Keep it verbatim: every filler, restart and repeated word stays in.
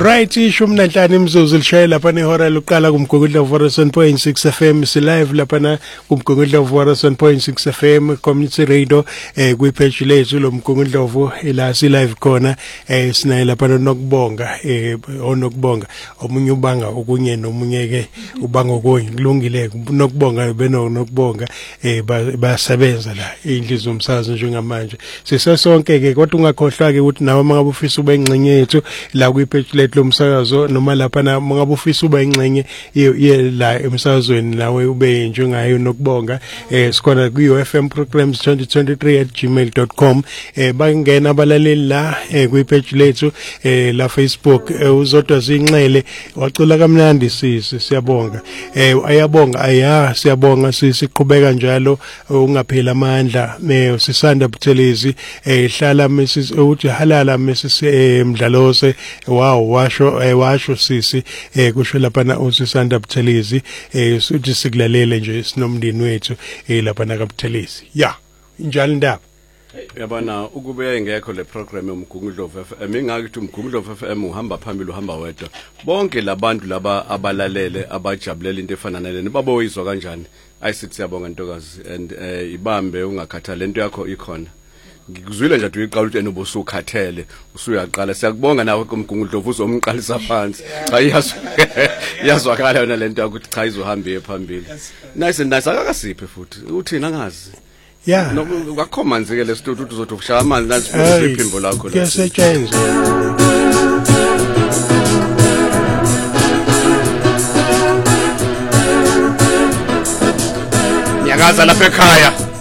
Right, ishumi nanhlanu imzuzu lishaya lapha nehora lokuqala kumgungudla four oh seven point six F M si live lapha na kumgungudla four oh seven point six F M community radio eh kwi-page lethu lo mgungudlovu ila si live khona eh sinaye lapha nokubonga eh onokubonga omunye ubanga okunye nomunye ke ubanga okunye kulungile nokubonga beno nokubonga eh basebenza la indlizo umsakazo njengamanje sisesonke ke kodwa ungakhohlwa ke ukuthi nawe mangabe ufisa ube ingcenye yethu la kwi-page lethu lomsakazo noma lapha na mangabe ufisa ube ingcenye ye la emsakazweni nawe ube njengayo nokubonga eh sikhona ku F M programs twenty twenty-three at gmail dot com eh bangena abalaleli la eh kwi-page lethu eh la Facebook eh, uzodwa zinxele wacula kamnandi sisi siyabonga eh ayabonga aya siyabonga sisiqhubeka njalo ungaphela amandla eh sisanda Buthelezi eh hlala Missus uthi halala Missus Mdlalose wow washo eh, washo sisi eh kusho lapha na usisanda Buthelezi eh sithi sikulalele nje sinomndeni wethu eh lapha na kaButhelezi ya injalo ndaba yabona ukube engekho le program yomgungudlovu F M engakithi umgungudlovu F M uhamba phambili uhamba wedwa bonke labantu laba abalalele abajabulela into efana nalena baboyizwa kanjani ayisithi siyabonga ntokazi and eh, ibambe ungakhathala lento yakho ikhona ngikuzwile nje uyiqala ukuthi enobo usukhathele usuyaqala siyakubonga nawe kumgungudlovu uzomqalisa phansi cha iyazwa iyazwakala yona lento ukuthi cha izohamba phambili nice nice akakasiphe futhi uthina ngazi yeah no akho manzi ke le studio uzothi ukushaya amanzi nasifuna iphimbo lakho la kuyasetshenzwa nyakaza lapha ekhaya